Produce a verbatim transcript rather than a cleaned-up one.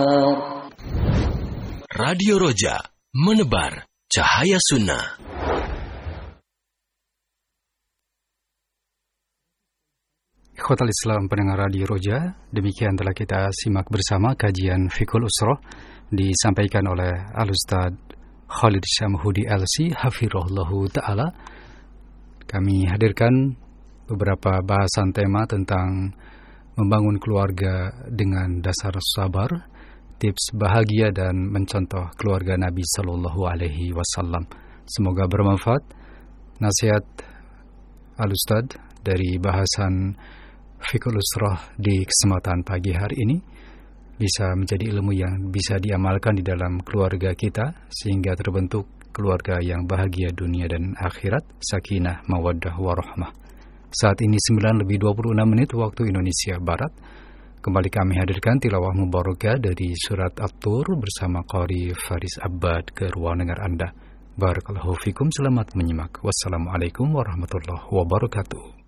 Radio Roja, menebar cahaya sunnah. Ikhwatal Islam pendengar Radio Roja, demikian telah kita simak bersama kajian Fiqhul Usrah disampaikan oleh Al-Ustaz Khalid Syamhudi L C Hafirullahu Ta'ala. Kami hadirkan beberapa bahasan tema tentang membangun keluarga dengan dasar sabar, tips bahagia dan mencontoh keluarga Nabi Sallallahu Alaihi Wasallam. Semoga bermanfaat nasihat Al-Ustaz dari bahasan Fiqhul Usrah di kesempatan pagi hari ini bisa menjadi ilmu yang bisa diamalkan di dalam keluarga kita sehingga terbentuk keluarga yang bahagia dunia dan akhirat, sakinah, mawaddah, warahmah. Saat ini sembilan lebih dua puluh enam menit waktu Indonesia Barat. Kembali kami hadirkan tilawah mubarakah dari surat At-Tur bersama Qari Faris Abbad ke ruang dengar Anda. Barakallahu fikum, selamat menyimak. Wassalamualaikum warahmatullahi wabarakatuh.